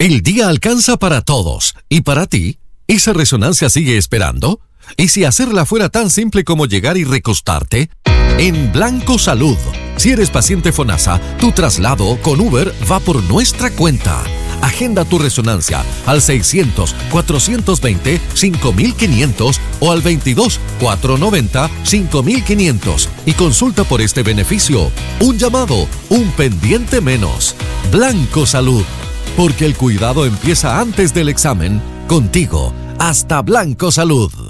El día alcanza para todos. ¿Y para ti? ¿Esa resonancia sigue esperando? ¿Y si hacerla fuera tan simple como llegar y recostarte? En Blanco Salud. Si eres paciente FONASA, tu traslado con Uber va por nuestra cuenta. Agenda tu resonancia al 600-420-5500 o al 22-490-5500 y consulta por este beneficio. Un llamado, un pendiente menos. Blanco Salud. Porque el cuidado empieza antes del examen. Contigo, hasta Blanco Salud.